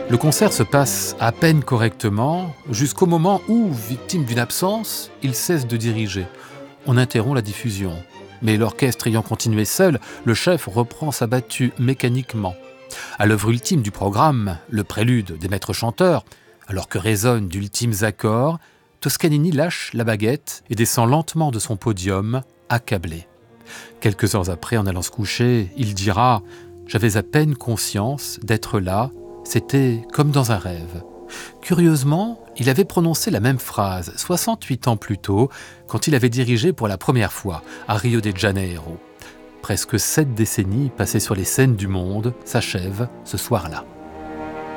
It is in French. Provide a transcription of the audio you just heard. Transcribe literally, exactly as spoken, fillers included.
Le concert se passe à peine correctement, jusqu'au moment où, victime d'une absence, il cesse de diriger. On interrompt la diffusion. Mais l'orchestre ayant continué seul, le chef reprend sa battue mécaniquement. À l'œuvre ultime du programme, le prélude des maîtres chanteurs, alors que résonnent d'ultimes accords, Toscanini lâche la baguette et descend lentement de son podium, accablé. Quelques heures après, en allant se coucher, il dira « J'avais à peine conscience d'être là, c'était comme dans un rêve ». Curieusement, il avait prononcé la même phrase soixante-huit ans plus tôt, quand il avait dirigé pour la première fois à Rio de Janeiro. Presque sept décennies passées sur les scènes du monde s'achèvent ce soir-là.